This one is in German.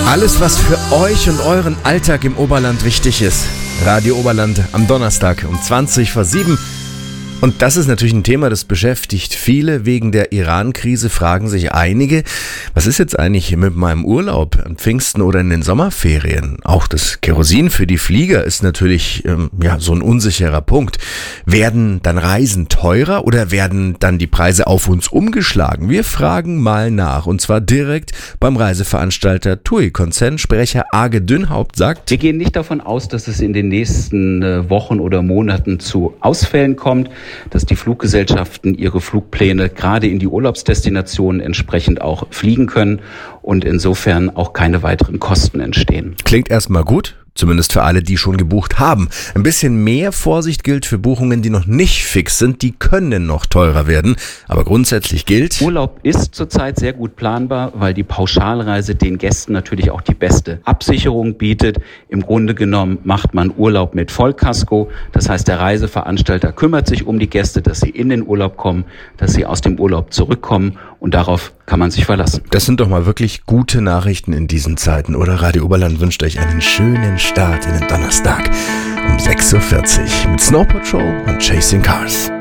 Alles, was für euch und euren Alltag im Oberland wichtig ist. Radio Oberland am Donnerstag um 20:07. Und das ist natürlich ein Thema, das beschäftigt viele. Wegen der Iran-Krise fragen sich einige, was ist jetzt eigentlich mit meinem Urlaub an Pfingsten oder in den Sommerferien? Auch das Kerosin für die Flieger ist natürlich so ein unsicherer Punkt. Werden dann Reisen teurer oder werden dann die Preise auf uns umgeschlagen? Wir fragen mal nach, und zwar direkt beim Reiseveranstalter TUI. Konzernsprecher Age Dünnhaupt sagt: Wir gehen nicht davon aus, dass es in den nächsten Wochen oder Monaten zu Ausfällen kommt, dass die Fluggesellschaften ihre Flugpläne gerade in die Urlaubsdestinationen entsprechend auch fliegen können und insofern auch keine weiteren Kosten entstehen. Klingt erstmal gut. Zumindest für alle, die schon gebucht haben. Ein bisschen mehr Vorsicht gilt für Buchungen, die noch nicht fix sind. Die können noch teurer werden. Aber grundsätzlich gilt: Urlaub ist zurzeit sehr gut planbar, weil die Pauschalreise den Gästen natürlich auch die beste Absicherung bietet. Im Grunde genommen macht man Urlaub mit Vollkasko. Das heißt, der Reiseveranstalter kümmert sich um die Gäste, dass sie in den Urlaub kommen, dass sie aus dem Urlaub zurückkommen. Und darauf kann man sich verlassen. Das sind doch mal wirklich gute Nachrichten in diesen Zeiten, oder? Radio Oberland wünscht euch einen schönen Start in den Donnerstag um 6:40 Uhr mit Snow Patrol und Chasing Cars.